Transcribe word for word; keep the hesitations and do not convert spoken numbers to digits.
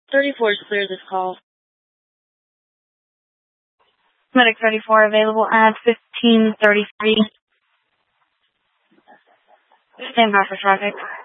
thirty-four is clear this call. Medic thirty-four available at fifteen thirty-three. Stand by for traffic.